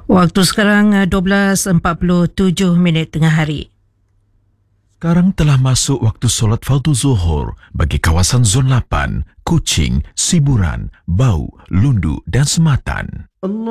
Waktu sekarang 12.47 tengah hari. Sekarang telah masuk waktu solat fardu zuhur bagi kawasan Zon 8, Kuching, Siburan, Bau, Lundu dan Sematan.